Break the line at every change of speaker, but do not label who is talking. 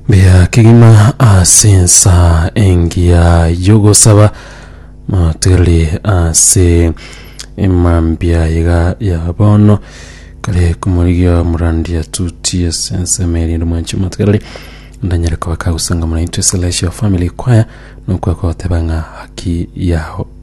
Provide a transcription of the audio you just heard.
Bia kigima asensa engia yogo saba mateli ase imambia ya bono kale kumuriga murandia tuti asensa meri ndo manchi mateli ndanyere kwa usanga muna into celestial family choir no kwa tebanga haki yaho